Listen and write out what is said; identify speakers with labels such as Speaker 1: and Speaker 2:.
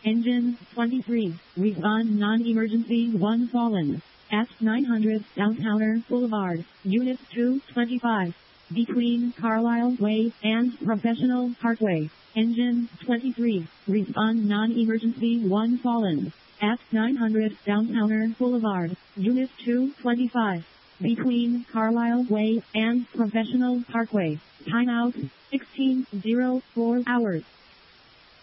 Speaker 1: Engine 23. Respond non-emergency 1 fallen. At 900 Downtowner Boulevard, Unit 225. Between Carlisle Way and Professional Parkway. Engine 23. Respond non-emergency 1 fallen. At 900 Downtowner Boulevard, Unit 225. Between Carlisle Way and Professional Parkway. Timeout 16:04 hours.